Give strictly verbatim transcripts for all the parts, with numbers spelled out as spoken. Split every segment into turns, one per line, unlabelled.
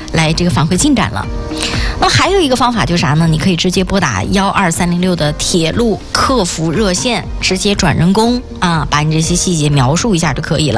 来这个反馈进展了。那么还有一个方法就是啥呢？你可以直接拨打幺二三零六的铁路客服热线，直接转人工啊，把你这些细节描述一下就可以了。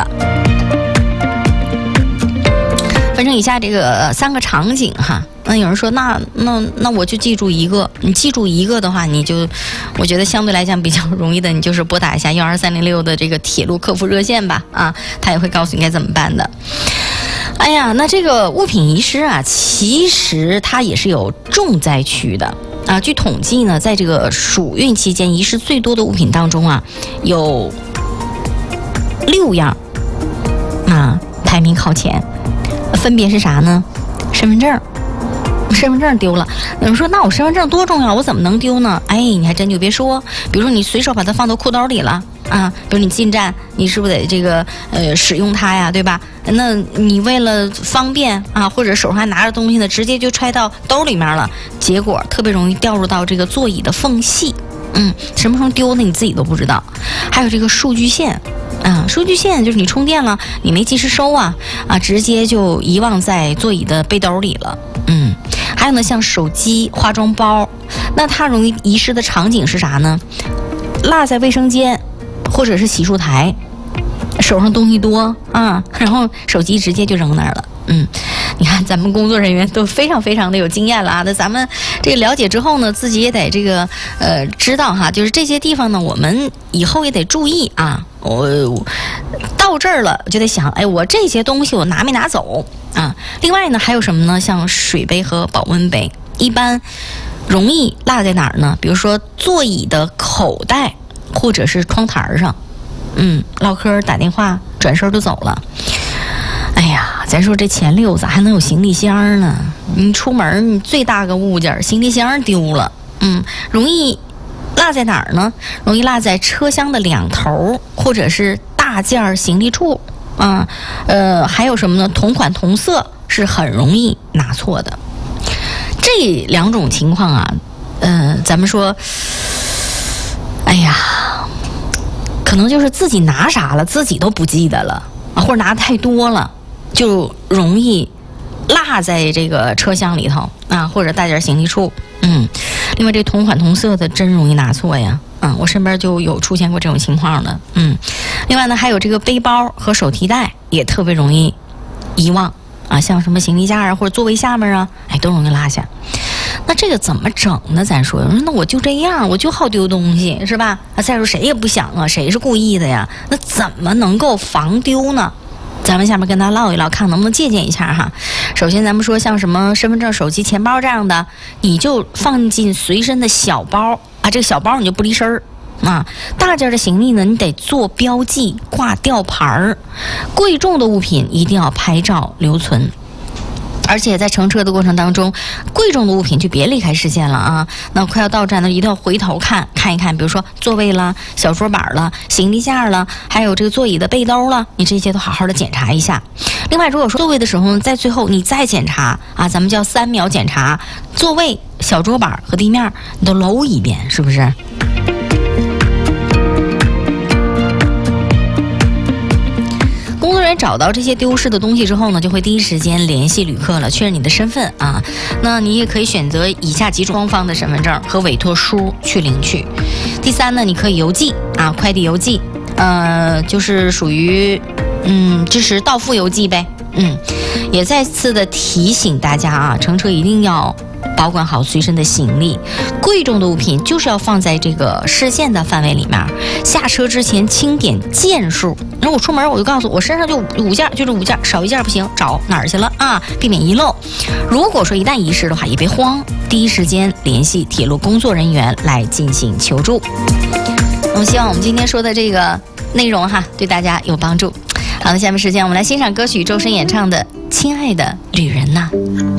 分成以下这个三个场景哈。那有人说，那那那我就记住一个，你记住一个的话，你就我觉得相对来讲比较容易的，你就是拨打一下幺二三零六的这个铁路客服热线吧，啊，他也会告诉你该怎么办的。哎呀，那这个物品遗失啊，其实它也是有重灾区的啊。据统计呢，在这个暑运期间遗失最多的物品当中啊，有六样啊排名靠前，分别是啥呢？身份证。身份证丢了，有人说那我身份证多重要，我怎么能丢呢？哎，你还真就别说，比如说你随手把它放到裤兜里了啊，比如你进站，你是不是得这个呃使用它呀，对吧？那你为了方便啊，或者手上还拿着东西呢，直接就揣到兜里面了，结果特别容易掉入到这个座椅的缝隙，嗯，什么时候丢呢？你自己都不知道。还有这个数据线。啊，数据线就是你充电了，你没及时收啊，啊，直接就遗忘在座椅的背兜里了。嗯，还有呢，像手机、化妆包，那它容易遗失的场景是啥呢？落在卫生间，或者是洗漱台，手上东西多啊，然后手机直接就扔那儿了。嗯，你看咱们工作人员都非常非常的有经验了啊。那咱们这个了解之后呢，自己也得这个呃知道哈，就是这些地方呢，我们以后也得注意啊。我到这儿了，就得想，哎，我这些东西我拿没拿走啊？另外呢，还有什么呢？像水杯和保温杯，一般容易落在哪儿呢？比如说座椅的口袋，或者是窗台上。嗯，唠嗑、打电话，转身就走了。哎呀，咱说这前六咋还能有行李箱呢？你出门你最大个物件行李箱丢了，嗯，容易落在哪儿呢？容易落在车厢的两头，或者是大件行李处啊。呃，还有什么呢？同款同色是很容易拿错的。这两种情况啊，呃，咱们说，哎呀，可能就是自己拿啥了，自己都不记得了，或者拿太多了。就容易落在这个车厢里头啊，或者大件行李处。嗯，另外这同款同色的真容易拿错呀。嗯，我身边就有出现过这种情况的。嗯，另外呢，还有这个背包和手提袋也特别容易遗忘啊，像什么行李架啊或者座位下面啊，哎，都容易落下。那这个怎么整呢？咱说，那我就这样，我就好丢东西，是吧？啊，再说谁也不想啊，谁是故意的呀？那怎么能够防丢呢？咱们下面跟他唠一唠，看能不能借鉴一下哈。首先咱们说像什么身份证、手机、钱包这样的，你就放进随身的小包啊，这个小包你就不离身儿啊。大件的行李呢，你得做标记，挂吊牌儿。贵重的物品一定要拍照留存。而且在乘车的过程当中，贵重的物品就别离开视线了啊！那快要到站呢，一定要回头看看一看，比如说座位了、小桌板了、行李架了，还有这个座椅的背兜了，你这些都好好的检查一下。另外，如果说座位的时候，在最后你再检查啊，咱们叫三秒检查，座位、小桌板和地面你都搂一遍，是不是？工作人员找到这些丢失的东西之后呢，就会第一时间联系旅客了，确认你的身份啊。那你也可以选择以下几种双方的身份证和委托书去领取。第三呢，你可以邮寄啊，快递邮寄，呃，就是属于嗯支持到付邮寄呗。嗯，也再次的提醒大家啊，乘车一定要保管好随身的行李，贵重的物品就是要放在这个视线的范围里面。下车之前清点件数，那我出门我就告诉我身上就五件，就这五件，少一件不行，找哪儿去了啊？避免遗漏。如果说一旦遗失的话，也别慌，第一时间联系铁路工作人员来进行求助。那么希望我们今天说的这个内容哈，对大家有帮助。好的，下面时间我们来欣赏歌曲周深演唱的《亲爱的旅人呐》。